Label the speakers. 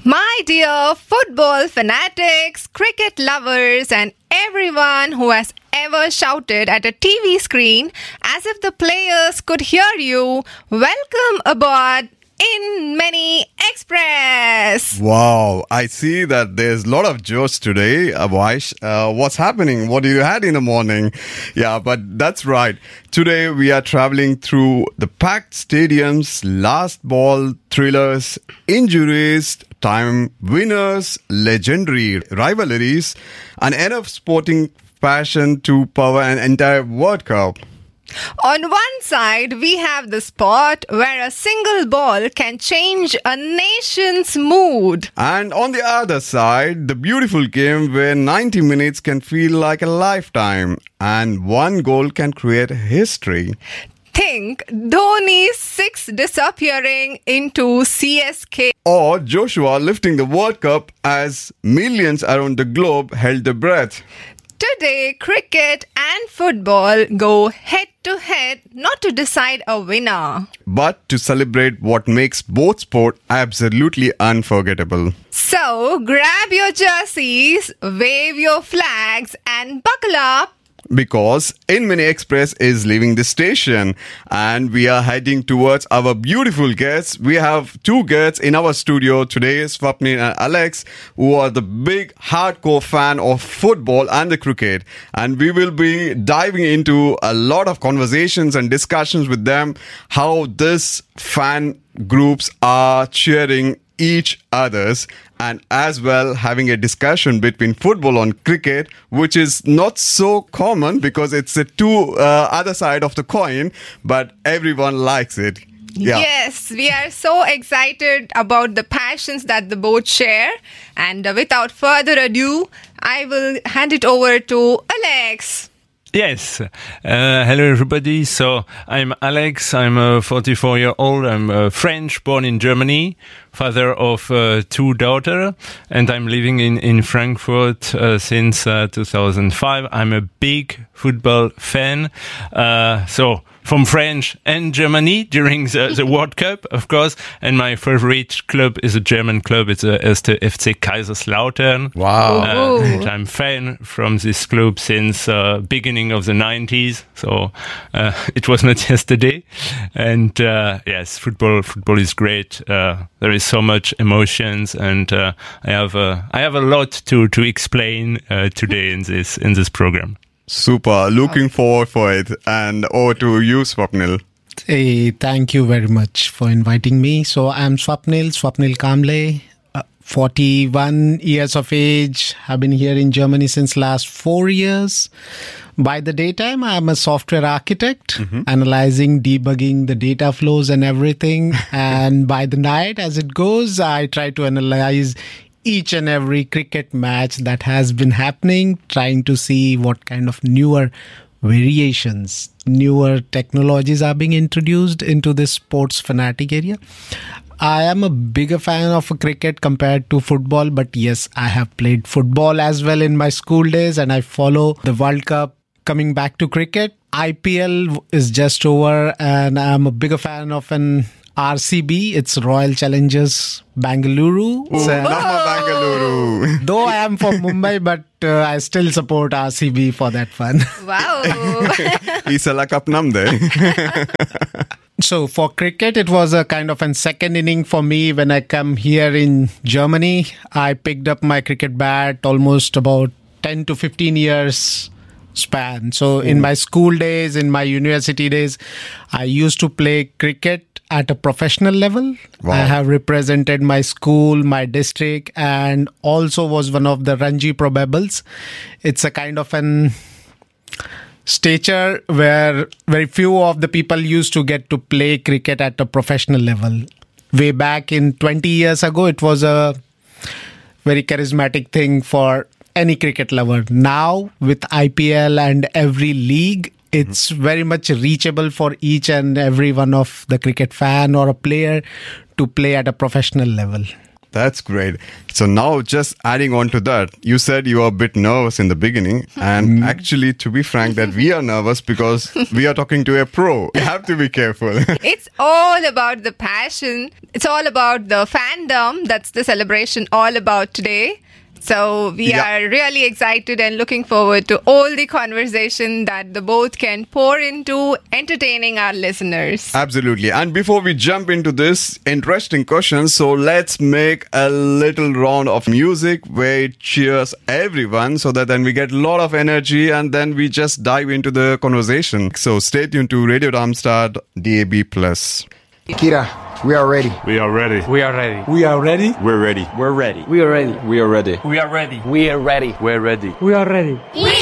Speaker 1: My dear football fanatics, cricket lovers, and everyone who has ever shouted at a TV screen as if the players could hear you, welcome aboard In Many Express.
Speaker 2: Wow, I see that there's a lot of jokes today, Avaish. What's happening? What did you had in the morning? Yeah, but that's right. Today we are traveling through the packed stadiums, last ball thrillers, injuries, time winners, legendary rivalries, and enough sporting passion to power an entire World Cup.
Speaker 1: On one side, we have the sport where a single ball can change a nation's mood.
Speaker 2: And on the other side, the beautiful game where 90 minutes can feel like a lifetime and one goal can create history.
Speaker 1: Think Dhoni's six disappearing into CSK.
Speaker 2: Or Joshua lifting the World Cup as millions around the globe held their breath.
Speaker 1: Today, cricket and football go head to head, not to decide a winner,
Speaker 2: but to celebrate what makes both sport absolutely unforgettable.
Speaker 1: So, grab your jerseys, wave your flags, and buckle up.
Speaker 2: Because In Many Express is leaving the station and we are heading towards our beautiful guests. We have two guests in our studio today, Swapnil and Alex, who are the big hardcore fan of football and the cricket. And we will be diving into a lot of conversations and discussions with them, how this fan groups are cheering each others, and as well having a discussion between football and cricket, which is not so common because it's the two other side of the coin, but everyone likes it. Yeah.
Speaker 1: Yes, we are so excited about the passions that the both share. And without further ado, I will hand it over to Alex.
Speaker 3: Yes. Hello, everybody. So I'm Alex. I'm 44-year-old. I'm French, born in Germany, father of two daughters, and I'm living in Frankfurt since 2005. I'm a big football fan. So from France and Germany during the World Cup, of course. And my favorite club is a German club. It's the FC Kaiserslautern.
Speaker 2: Wow.
Speaker 3: And I'm fan from this club since beginning of the 90s. So it was not yesterday. And yes, football is great. There is so much emotions, and I have a lot to explain today in this program.
Speaker 2: Super. Looking forward for it. And over to you, Swapnil.
Speaker 4: Hey, thank you very much for inviting me. So I'm Swapnil Kamble, 41 years of age. I've been here in Germany since last 4 years. By the daytime, I'm a software architect, analyzing, debugging the data flows and everything. And by the night, as it goes, I try to analyze each and every cricket match that has been happening, trying to see what kind of newer variations, newer technologies are being introduced into this sports fanatic area. I am a bigger fan of cricket compared to football, but yes, I have played football as well in my school days, and I follow the World Cup. Coming back to cricket, IPL is just over, and I'm a bigger fan of an RCB. It's Royal Challengers Bangalore.
Speaker 2: Bangalore.
Speaker 4: Though I am from Mumbai, but I still support RCB for that fun.
Speaker 1: Wow.
Speaker 2: Isala Cup namde.
Speaker 4: So for cricket, it was a kind of a second inning for me when I come here in Germany. I picked up my cricket bat almost about 10 to 15 years span. So in my school days, in my university days, I used to play cricket at a professional level.
Speaker 2: Wow.
Speaker 4: I have represented my school, my district, and also was one of the Ranji Probables. It's a kind of an stature where very few of the people used to get to play cricket at a professional level. Way back in 20 years ago, it was a very charismatic thing for any cricket lover. Now, with IPL and every league, it's very much reachable for each and every one of the cricket fan or a player to play at a professional level.
Speaker 2: That's great. So now just adding on to that, you said you were a bit nervous in the beginning. And actually, to be frank, that we are nervous because we are talking to a pro. You have to be careful.
Speaker 1: It's all about the passion. It's all about the fandom. That's the celebration all about today. So we are really excited and looking forward to all the conversation that the both can pour into entertaining our listeners.
Speaker 2: Absolutely. And before we jump into this interesting question, so let's make a little round of music where it cheers everyone so that then we get a lot of energy and then we just dive into the conversation. So stay tuned to Radio Darmstadt DAB+.
Speaker 5: Kira, we are ready.
Speaker 6: We are ready.
Speaker 7: We are ready.
Speaker 6: We are ready.
Speaker 7: We're ready.
Speaker 6: We're ready.
Speaker 7: We are ready.
Speaker 6: We are ready.
Speaker 7: We are ready.
Speaker 6: We are ready.
Speaker 7: We're ready.
Speaker 6: We're ready.
Speaker 7: We are ready.
Speaker 8: We